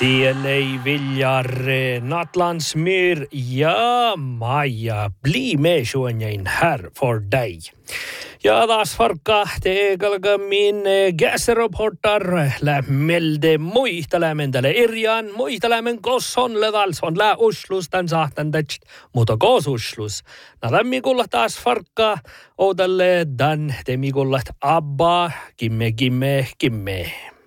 Tielei Viljare, Natlandsmyr ja Maja blir med sjången här för dig. Ja, taas farkka teekalka min gässeroportar lämmelde muihtelämendele irjaan muihtelämen kosson ledalson lää uslus tän saahtan tätst, mutta kos uslus. Lämmikulla taas farkka oudalle dan temikulla abba kimme.